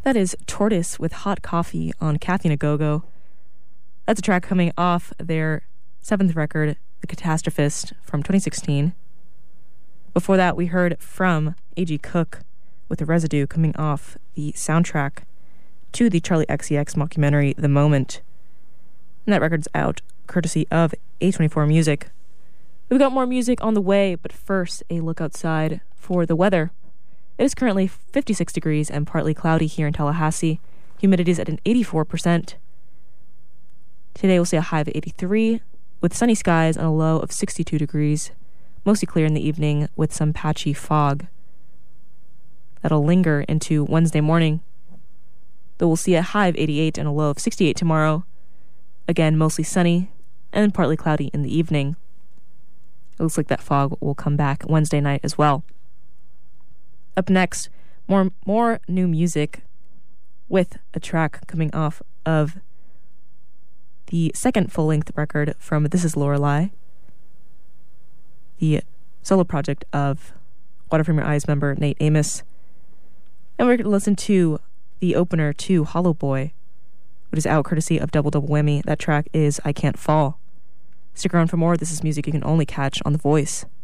That is Tortoise with Hot Coffee on Kathy and a Go-Go. That's a track coming off their 7th record, The Catastrophist, from 2016. Before that, we heard from A.G. Cook with The Residue, coming off the soundtrack to the Charlie XCX mockumentary, The Moment. And that record's out courtesy of A24 Music. We've got more music on the way, but first, a look outside for the weather. It is currently 56 degrees and partly cloudy here in Tallahassee. Humidity is at an 84%. Today we'll see a high of 83, with sunny skies and a low of 62 degrees. Mostly clear in the evening with some patchy fog. That'll linger into Wednesday morning. Though we'll see a high of 88 and a low of 68 tomorrow. Again, mostly sunny and partly cloudy in the evening. It looks like that fog will come back Wednesday night as well. Up next, more new music with a track coming off of the second full-length record from This Is Lorelei, the solo project of Water From Your Eyes member Nate Amos. And we're going to listen to the opener to Hollow Boy, which is out courtesy of Double Double Whammy. That track is I Can't Fall. Stick around for more. This is music you can only catch on The Voice.